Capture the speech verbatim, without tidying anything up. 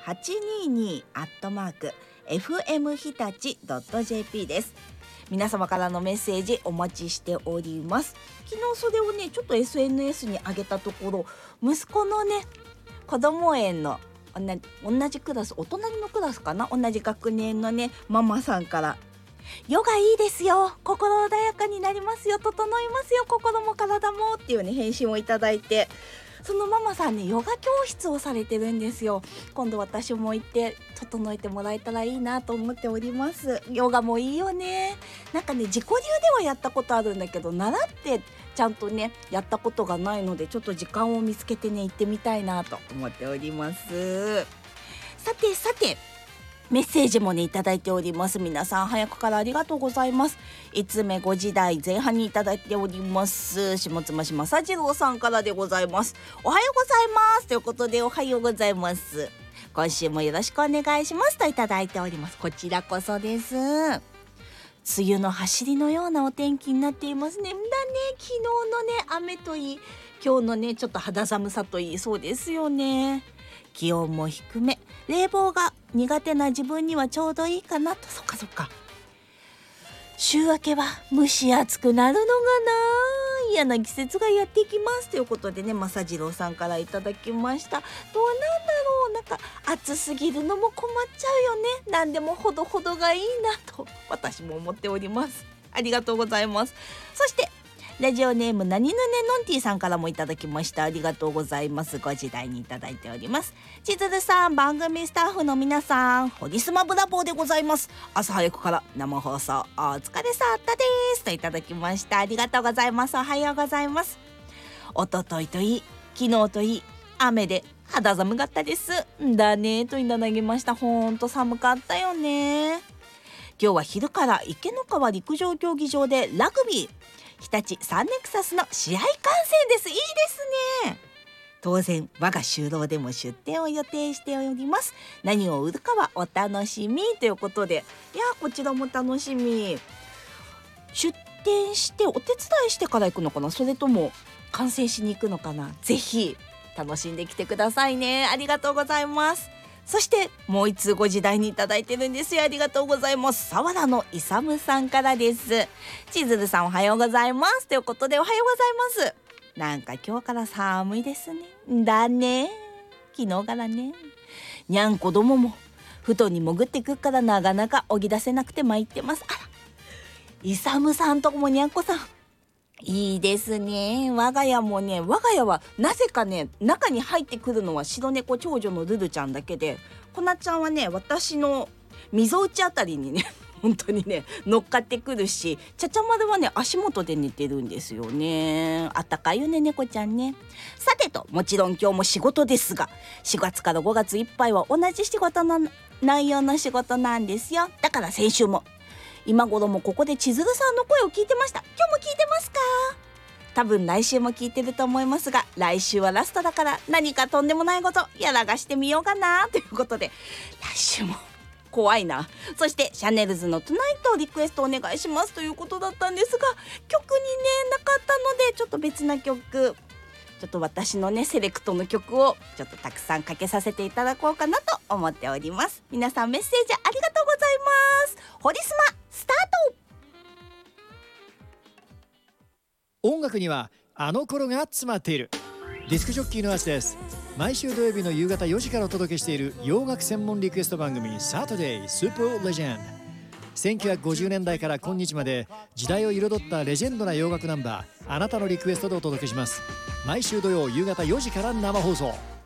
はちにーにーアットマーク エフエム 日立 ドット ジェーピー です。皆様からのメッセージお待ちしております。昨日それをねちょっと エスエヌエス に上げたところ、息子のね子ども園の同じ、同じクラス、お隣のクラスかな、同じ学年のねママさんからヨガいいですよ、心穏やかになりますよ、整いますよ、心も体もっていうね返信をいただいて、そのママさんねヨガ教室をされてるんですよ。今度私も行って整えてもらえたらいいなと思っております。ヨガもいいよね。なんかね自己流ではやったことあるんだけど、習ってちゃんとねやったことがないので、ちょっと時間を見つけてね行ってみたいなと思っております。さてさてメッセージもねいただいております。皆さん早くからありがとうございます。いつつめごじ台前半にいただいております。下妻市正次郎さんからでございます。おはようございますということで、おはようございます、今週もよろしくお願いしますといただいております。こちらこそです。梅雨の走りのようなお天気になっていますね。だね、昨日のね雨といい、今日のねちょっと肌寒さといい、そうですよね。気温も低め、冷房が苦手な自分にはちょうどいいかなと。そっかそっか、週明けは蒸し暑くなるのがな、嫌な季節がやってきますということでね、正次郎さんからいただきました。どうなんだろう、なんか暑すぎるのも困っちゃうよね。なんでもほどほどがいいなと私も思っております。ありがとうございます。そしてラジオネームなにぬねのんてぃさんからもいただきました。ありがとうございます。ご時代にいただいております。千鶴さん、番組スタッフの皆さん、ホリスマブラボーでございます。朝早くから生放送お疲れさったですといただきました。ありがとうございます。おはようございます。おとといといい、昨日といい、雨で肌寒かったですだねといただきました。ほんと寒かったよね。今日は昼から池の川陸上競技場でラグビー日立サンネクサスの試合観戦です。いいですね。当然我が就労でも出店を予定しております。何を売るかはお楽しみということで、いやこちらも楽しみ。出店してお手伝いしてから行くのかな、それとも観戦しに行くのかな。ぜひ楽しんできてくださいね。ありがとうございます。そしてもう一通ご時代にいただいてるんですよ。ありがとうございます。沢田のいさむさんからです。千鶴さんおはようございますということで、おはようございます。なんか今日から寒いですね。だね、昨日からね。にゃん子供も布団に潜ってくっからなかなか起き出せなくて参ってます。あら、いさむさんとこもにゃんこさんいいですね。我が家もね、我が家はなぜかね中に入ってくるのは白猫長女のルルちゃんだけで、こなちゃんはね私の溝内あたりにね本当にね乗っかってくるし、ちゃちゃ丸はね足元で寝てるんですよね。あったかいよね猫ちゃんね。さてと、もちろん今日も仕事ですが、しがつからごがついっぱいは同じ仕事の内容の仕事なんですよ。だから先週も今頃もここで千鶴さんの声を聞いてました。今日も聞いてますか？多分来週も聞いてると思いますが、来週はラストだから何かとんでもないことやらがしてみようかなということで、来週も怖いな。そしてシャネルズのトゥナイトをリクエストお願いしますということだったんですが、曲にねなかったので、ちょっと別な曲、ちょっと私のねセレクトの曲をちょっとたくさんかけさせていただこうかなと思っております。皆さんメッセージありがとうございます。ホリスマスタート。 音楽にはあの頃が詰まっている。ディスクジョッキーのアスです。毎週土曜日の夕方よじからお届けしている洋楽専門リクエスト番組サタデースーパーレジェンド。せんきゅうひゃくごじゅうねんだいから今日まで時代を彩ったレジェンドな洋楽ナンバー、あなたのリクエストでお届けします。毎週土曜夕方よじから生放送。